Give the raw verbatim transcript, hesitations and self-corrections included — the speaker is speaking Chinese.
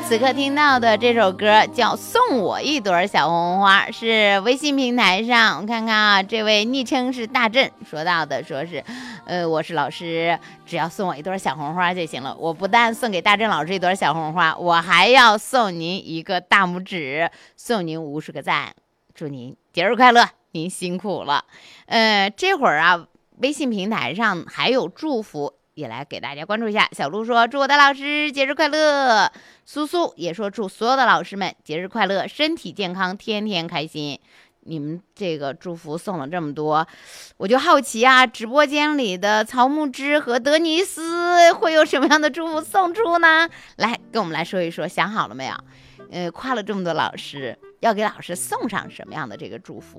此刻听到的这首歌叫《送我一朵小红花》，是微信平台上我看看啊，这位昵称是大振说到的，说是呃，我是老师，只要送我一朵小红花就行了。我不但送给大振老师一朵小红花，我还要送您一个大拇指，送您无数个赞，祝您节日快乐，您辛苦了。呃，这会儿啊，微信平台上还有祝福，也来给大家关注一下。小鹿说祝我的老师节日快乐，苏苏也说祝所有的老师们节日快乐，身体健康，天天开心。你们这个祝福送了这么多，我就好奇啊，直播间里的曹木之和德尼斯会有什么样的祝福送出呢？来跟我们来说一说，想好了没有？呃，夸了这么多老师，要给老师送上什么样的这个祝福？